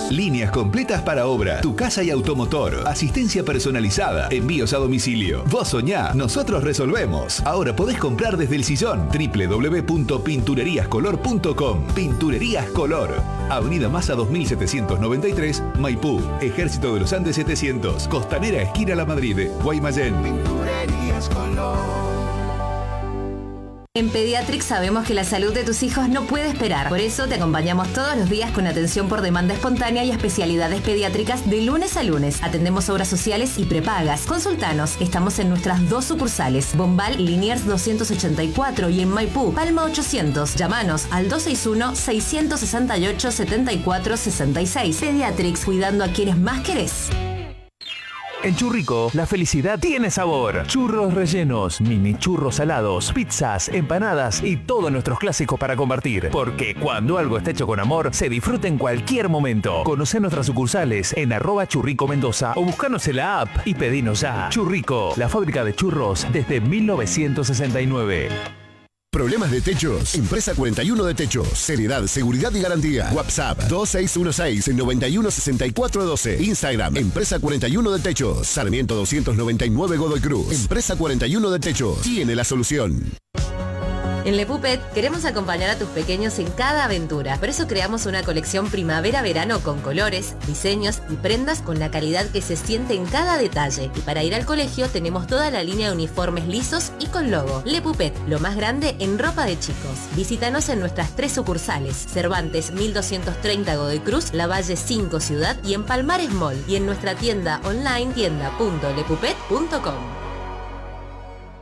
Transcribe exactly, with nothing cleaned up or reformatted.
Líneas completas para obra, tu casa y automotor, asistencia personalizada, envíos a domicilio. Vos soñá, nosotros resolvemos. Ahora podés comprar desde el sillón. doble u doble u doble u punto pinturerías color punto com. Pinturerías Color. Avenida Maza dos mil setecientos noventa y tres, Maipú. Ejército de los Andes setecientos. Costanera, esquina La Madrid. Guaymallén. Pinturerías Color. En Pediatrics sabemos que la salud de tus hijos no puede esperar. Por eso te acompañamos todos los días con atención por demanda espontánea y especialidades pediátricas de lunes a lunes. Atendemos obras sociales y prepagas. Consultanos. Estamos en nuestras dos sucursales. Bombal, Liniers doscientos ochenta y cuatro y en Maipú, Palma ochocientos. Llámanos al dos seis uno, seis seis ocho, siete cuatro seis seis. Pediatrics, cuidando a quienes más querés. En Churrico, la felicidad tiene sabor. Churros rellenos, mini churros salados, pizzas, empanadas y todos nuestros clásicos para compartir. Porque cuando algo está hecho con amor, se disfruta en cualquier momento. Conocé nuestras sucursales en arroba Churrico Mendoza o buscanos en la app y pedinos ya. Churrico, la fábrica de churros desde mil novecientos sesenta y nueve. ¿Problemas de techos? Empresa cuarenta y uno de Techos. Seriedad, seguridad y garantía. WhatsApp dos seis uno seis, nueve uno seis cuatro uno dos. Instagram, Empresa cuarenta y uno de Techos. Sarmiento doscientos noventa y nueve Godoy Cruz. Empresa cuarenta y uno de Techos. Tiene la solución. En Le Puppet queremos acompañar a tus pequeños en cada aventura. Por eso creamos una colección primavera-verano con colores, diseños y prendas con la calidad que se siente en cada detalle. Y para ir al colegio tenemos toda la línea de uniformes lisos y con logo. Le Puppet, lo más grande en ropa de chicos. Visítanos en nuestras tres sucursales: Cervantes mil doscientos treinta Godoy Cruz, Lavalle cinco Ciudad y en Palmares Mall. Y en nuestra tienda online tienda punto le puppet punto com.